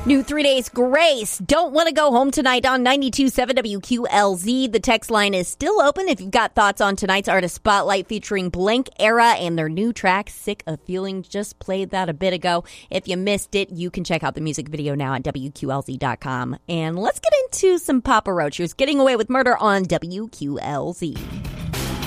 New 3 Days Grace. Don't want to go home tonight on 92.7 WQLZ. The text line is still open if you've got thoughts on tonight's artist spotlight featuring Blank Era and their new track, Sick of Feeling. Just played that a bit ago. If you missed it, you can check out the music video now at WQLZ.com. And let's get into some Papa Roach, who's getting away with murder on WQLZ.